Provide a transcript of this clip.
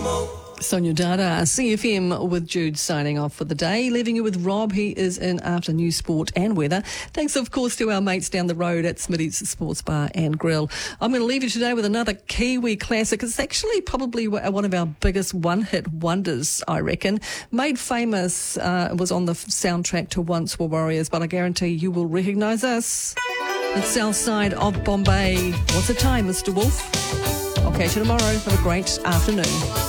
Sonia Dada, CFM with Jude signing off for the day, leaving you with Rob. He is in after news, sport and weather. Thanks, of course, to our mates down the road at Smitty's Sports Bar and Grill. I'm going to leave you today with another Kiwi classic. It's actually probably one of our biggest one-hit wonders, I reckon. Made famous, was on the soundtrack to Once Were Warriors, but I guarantee you will recognise us. The south side of Bombay. What's the time, Mr. Wolf? I'll catch you tomorrow. Have a great afternoon.